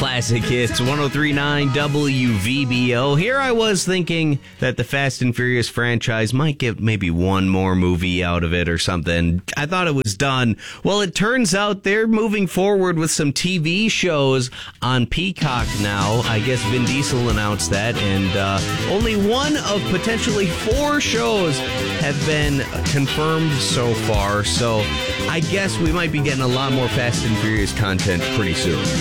Classic Hits 103.9 WVBO. Here I was thinking that the Fast and Furious franchise might get maybe one more movie out of it or something. I thought it was done. Well, it turns out they're moving forward with some TV shows on Peacock now. I guess Vin Diesel announced that, and only one of potentially 4 shows have been confirmed so far. So I guess we might be getting a lot more Fast and Furious content pretty soon.